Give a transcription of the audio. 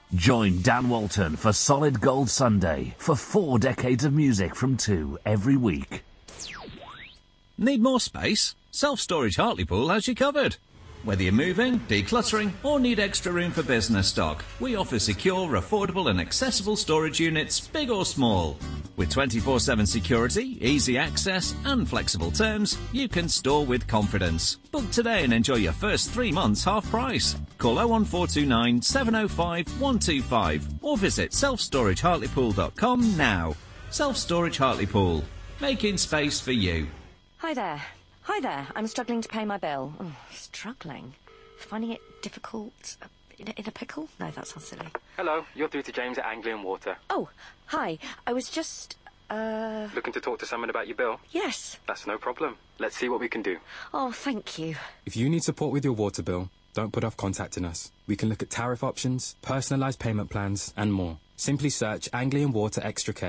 Join Dan Walton for Solid Gold Sunday for 4 decades of music from 2 every week. Need more space? Self-Storage Hartlepool has you covered. Whether you're moving, decluttering, or need extra room for business stock, we offer secure, affordable and accessible storage units, big or small. With 24/7 security, easy access and flexible terms, you can store with confidence. Book today and enjoy your first 3 months half price. Call 01429 705 125 or visit selfstoragehartlepool.com now. Self-Storage Hartlepool, making space for you. Hi there. Hi there. I'm struggling to pay my bill. Oh, struggling? Finding it difficult? In a pickle? No, that sounds silly. Hello, you're through to James at Anglian Water. Oh, hi. I was just, Looking to talk to someone about your bill? Yes. That's no problem. Let's see what we can do. Oh, thank you. If you need support with your water bill, don't put off contacting us. We can look at tariff options, personalised payment plans, and more. Simply search Anglian Water Extra Care.